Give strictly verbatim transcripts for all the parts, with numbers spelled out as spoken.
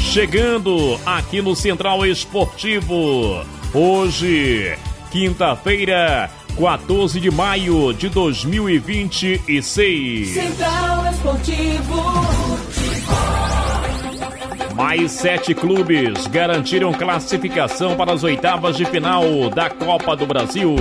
chegando aqui no Central Esportivo. Hoje, quinta-feira, quatorze de maio de dois mil e vinte e seis. Central Esportivo. Mais sete clubes garantiram classificação para as oitavas de final da Copa do Brasil.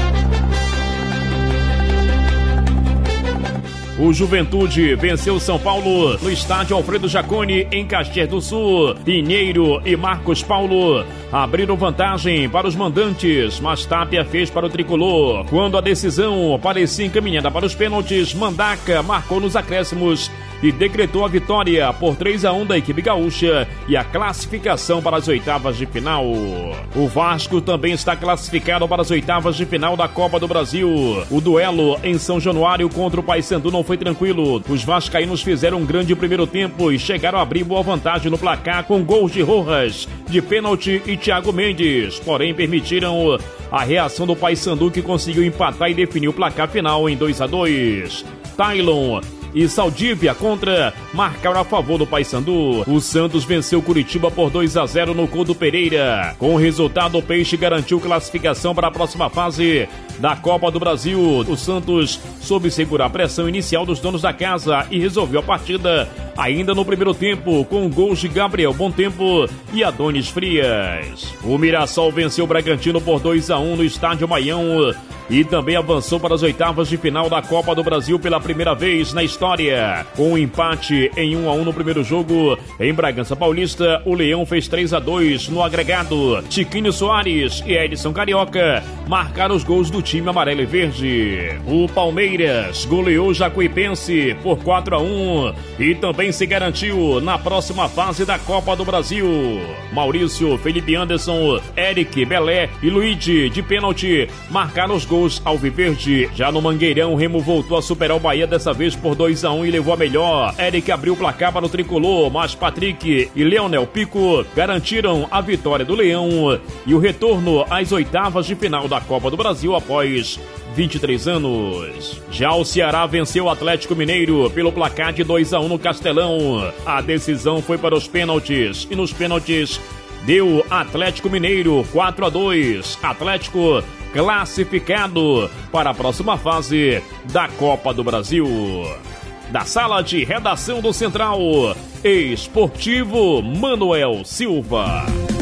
O Juventude venceu São Paulo no estádio Alfredo Jaconi, em Caxias do Sul. Pinheiro e Marcos Paulo abriram vantagem para os mandantes, mas Tapia fez para o tricolor. Quando a decisão parecia encaminhada para os pênaltis, Mandaca marcou nos acréscimos e decretou a vitória por três a um da equipe gaúcha e a classificação para as oitavas de final. O Vasco também está classificado para as oitavas de final da Copa do Brasil. O duelo em São Januário contra o Paysandu não foi tranquilo. Os vascaínos fizeram um grande primeiro tempo e chegaram a abrir boa vantagem no placar com gols de Rojas, de pênalti e Thiago Mendes, porém permitiram a reação do Paysandu, que conseguiu empatar e definir o placar final em dois a dois. Tylon e Saldívia contra marcaram a favor do Paysandu. O Santos venceu Curitiba por dois a zero no gol do Pereira. Com o resultado, o Peixe garantiu classificação para a próxima fase da Copa do Brasil. O Santos soube segurar a pressão inicial dos donos da casa e resolveu a partida ainda no primeiro tempo, com gols de Gabriel Bontempo e Adonis Frias. O Mirassol venceu o Bragantino por dois a um no estádio Maião e também avançou para as oitavas de final da Copa do Brasil pela primeira vez na história. Com um empate em um a um no primeiro jogo, em Bragança Paulista, o Leão fez três a dois no agregado. Tiquinho Soares e Edson Carioca marcaram os gols do time amarelo e verde. O Palmeiras goleou Jacuipense por quatro a um e também se garantiu na próxima fase da Copa do Brasil. Maurício, Felipe Anderson, Eric, Belé e Luigi, de pênalti, marcaram os gols alviverde. Já no Mangueirão, o Remo voltou a superar o Bahia, dessa vez por dois a um, e levou a melhor. Eric abriu o placar para o tricolor, mas Patrick e Leonel Pico garantiram a vitória do Leão e o retorno às oitavas de final da Copa do Brasil após vinte e três anos. Já o Ceará venceu o Atlético Mineiro pelo placar de dois a um no Castelão. A decisão foi para os pênaltis e nos pênaltis deu Atlético Mineiro quatro a dois. Atlético classificado para a próxima fase da Copa do Brasil. Da sala de redação do Central Esportivo, Manuel Silva.